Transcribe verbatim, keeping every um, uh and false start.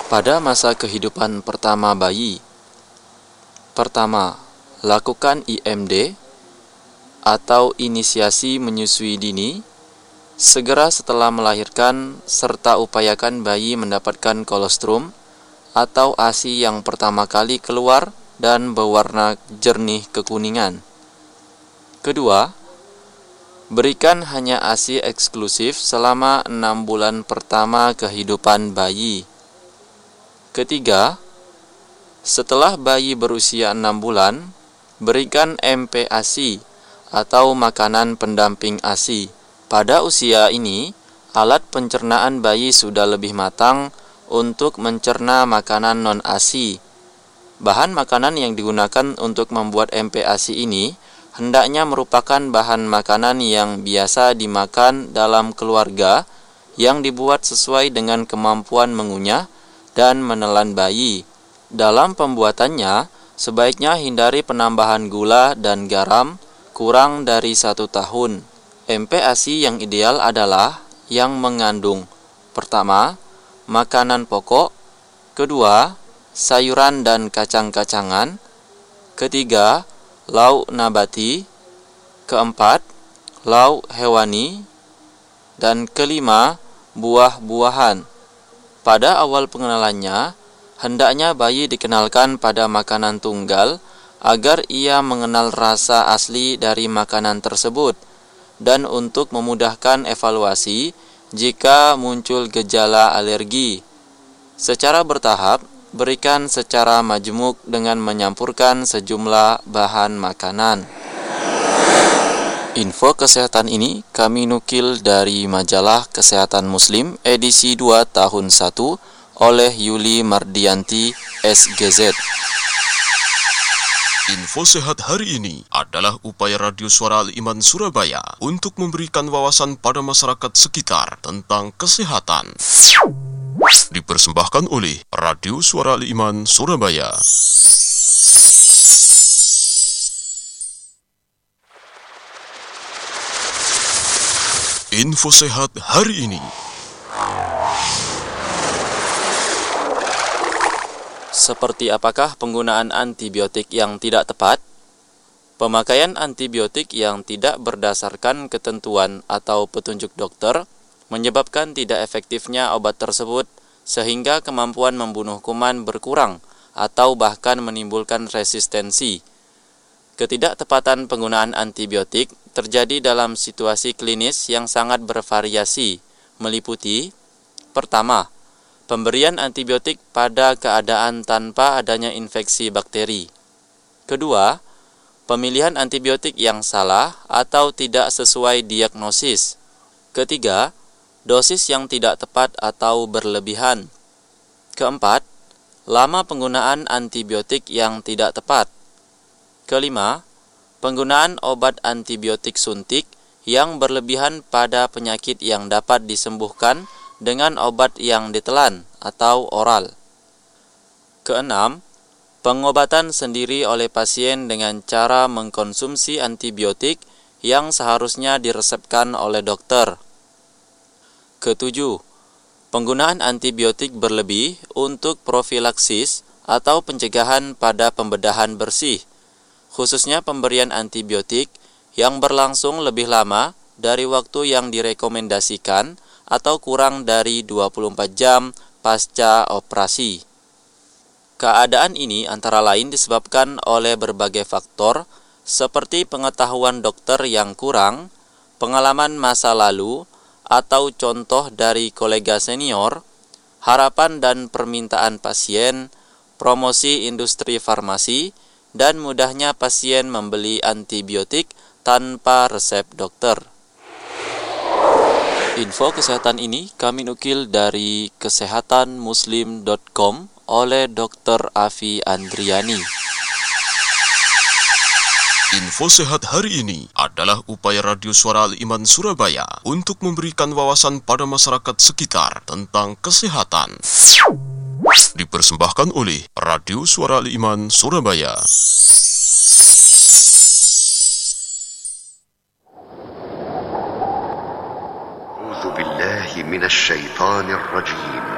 Pada masa kehidupan pertama bayi, pertama, lakukan I M D atau inisiasi menyusui dini segera setelah melahirkan, serta upayakan bayi mendapatkan kolostrum atau ASI yang pertama kali keluar dan berwarna jernih kekuningan. Kedua, berikan hanya ASI eksklusif selama enam bulan pertama kehidupan bayi. Ketiga, setelah bayi berusia enam bulan, berikan M P ASI atau makanan pendamping ASI. Pada usia ini, alat pencernaan bayi sudah lebih matang untuk mencerna makanan non-ASI. Bahan makanan yang digunakan untuk membuat M P ASI ini hendaknya merupakan bahan makanan yang biasa dimakan dalam keluarga yang dibuat sesuai dengan kemampuan mengunyah dan menelan bayi. Dalam pembuatannya, sebaiknya hindari penambahan gula dan garam kurang dari satu tahun. M P ASI yang ideal adalah yang mengandung: pertama, makanan pokok; kedua, sayuran dan kacang-kacangan; ketiga, lauk nabati; keempat, lauk hewani; dan kelima, buah-buahan. Pada awal pengenalannya, hendaknya bayi dikenalkan pada makanan tunggal agar ia mengenal rasa asli dari makanan tersebut, dan untuk memudahkan evaluasi jika muncul gejala alergi. Secara bertahap, berikan secara majemuk dengan menyampurkan sejumlah bahan makanan. Info kesehatan ini kami nukil dari majalah Kesehatan Muslim edisi dua tahun satu oleh Yuli Mardianti S G Z. Info sehat hari ini adalah upaya Radio Suara Al-Iman Surabaya untuk memberikan wawasan pada masyarakat sekitar tentang kesehatan. Dipersembahkan oleh Radio Suara Al-Iman Surabaya. Info sehat hari ini. Seperti apakah penggunaan antibiotik yang tidak tepat? Pemakaian antibiotik yang tidak berdasarkan ketentuan atau petunjuk dokter menyebabkan tidak efektifnya obat tersebut, sehingga kemampuan membunuh kuman berkurang atau bahkan menimbulkan resistensi. Ketidaktepatan penggunaan antibiotik terjadi dalam situasi klinis yang sangat bervariasi, meliputi: pertama, pemberian antibiotik pada keadaan tanpa adanya infeksi bakteri; kedua, pemilihan antibiotik yang salah atau tidak sesuai diagnosis; ketiga, dosis yang tidak tepat atau berlebihan; keempat, lama penggunaan antibiotik yang tidak tepat; kelima, penggunaan obat antibiotik suntik yang berlebihan pada penyakit yang dapat disembuhkan dengan obat yang ditelan atau oral; keenam, pengobatan sendiri oleh pasien dengan cara mengkonsumsi antibiotik yang seharusnya diresepkan oleh dokter; ketujuh, penggunaan antibiotik berlebih untuk profilaksis atau pencegahan pada pembedahan bersih, khususnya pemberian antibiotik yang berlangsung lebih lama dari waktu yang direkomendasikan atau kurang dari dua puluh empat jam pasca operasi. Keadaan ini antara lain disebabkan oleh berbagai faktor seperti pengetahuan dokter yang kurang, pengalaman masa lalu, atau contoh dari kolega senior, harapan dan permintaan pasien, promosi industri farmasi, dan mudahnya pasien membeli antibiotik tanpa resep dokter. Info kesehatan ini kami nukil dari kesehatan muslim dot com oleh dokter Afi Andriani. Info sehat hari ini adalah upaya Radio Suara Al-Iman Surabaya untuk memberikan wawasan pada masyarakat sekitar tentang kesehatan. Dipersembahkan oleh Radio Suara Al-Iman Surabaya. A'udzu billahi minasy syaithanir rajim.